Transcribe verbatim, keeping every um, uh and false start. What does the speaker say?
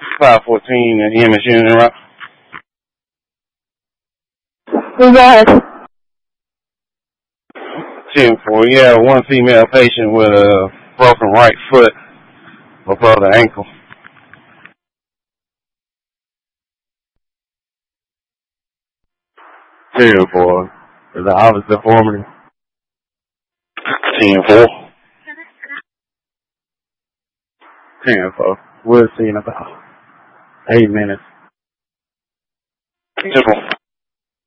five fourteen, the E M S unit, right? Who's that? ten four, yeah, one female patient with a broken right foot above the ankle. ten four, is the office deformity? ten four. ten four. We'll see in about eight minutes. Simple.